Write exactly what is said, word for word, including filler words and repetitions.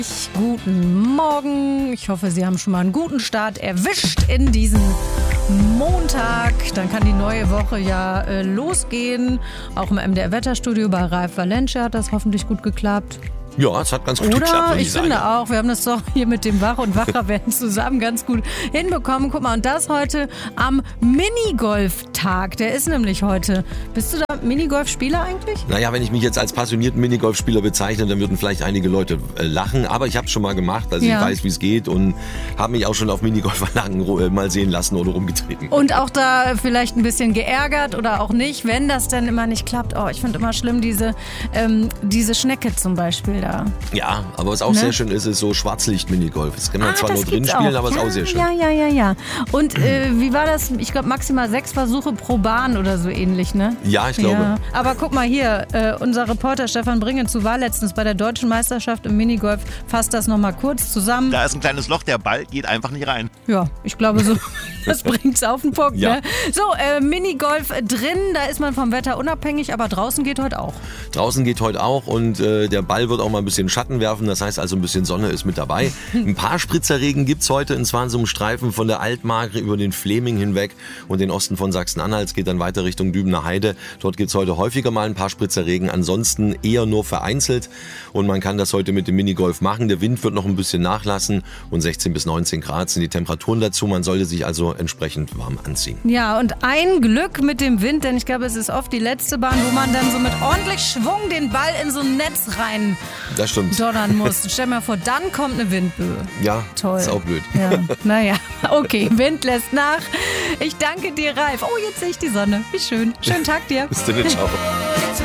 Guten Morgen. Ich hoffe, Sie haben schon mal einen guten Start erwischt in diesen Montag. Dann kann die neue Woche ja äh, losgehen. Auch im M D R-Wetterstudio bei Ralf Valencia hat das hoffentlich gut geklappt. Ja, es hat ganz gut Oder? geklappt, würde ich, ich sagen. finde auch, wir haben das doch hier mit dem Wach und Wacher werden zusammen ganz gut hinbekommen. Guck mal, und das heute am Minigolf-Tag. Der ist nämlich heute. Bist du da Minigolf-Spieler eigentlich? Naja, wenn ich mich jetzt als passionierten Minigolfspieler bezeichne, dann würden vielleicht einige Leute äh, lachen. Aber ich habe es schon mal gemacht, also Ja. ich weiß, wie es geht und habe mich auch schon auf Minigolfanlagen äh, mal sehen lassen oder rumgetreten. Und auch da vielleicht ein bisschen geärgert oder auch nicht, wenn das dann immer nicht klappt. Oh, ich finde immer schlimm diese, ähm, diese Schnecke zum Beispiel da. Ja, aber was auch Ne? sehr schön ist, ist so Schwarzlicht-Minigolf. Das kann man Ah, zwar das nur drin gibt's spielen, auch. aber es ja, ist auch sehr schön. Ja, ja, ja, ja. Und äh, wie war das? Ich glaube maximal sechs Versuche pro Bahn oder so ähnlich, ne? Ja, ich glaube. Ja. Aber guck mal hier, äh, unser Reporter Stefan Bringenzu war letztens bei der Deutschen Meisterschaft im Minigolf. Fasst das nochmal kurz zusammen. Da ist ein kleines Loch, der Ball geht einfach nicht rein. Ja, ich glaube so, das bringt's auf den Punkt. Ja. Ne? So, äh, Minigolf drin, da ist man vom Wetter unabhängig, aber draußen geht heute auch. Draußen geht heute auch und äh, der Ball wird auch mal ein bisschen Schatten werfen. Das heißt also, ein bisschen Sonne ist mit dabei. Ein paar Spritzerregen gibt's heute, und zwar in so einem Streifen von der Altmark über den Fleming hinweg und den Osten von Sachsen-Anhalt. Geht dann weiter Richtung Dübener Heide. Dort gibt's heute häufiger mal ein paar Spritzerregen. Ansonsten eher nur vereinzelt. Und man kann das heute mit dem Minigolf machen. Der Wind wird noch ein bisschen nachlassen und sechzehn bis neunzehn Grad sind die Temperaturen dazu. Man sollte sich also entsprechend warm anziehen. Ja, und ein Glück mit dem Wind, denn ich glaube, es ist oft die letzte Bahn, wo man dann so mit ordentlich Schwung den Ball in so ein Netz rein Das stimmt. donnern muss. Stell dir mal vor, dann kommt eine Windböe. Ja, Toll. ist auch blöd. Ja, naja, okay, Wind lässt nach. Ich danke dir, Ralf. Oh, jetzt sehe ich die Sonne. Wie schön. Schönen Tag dir. Bis dann, ciao.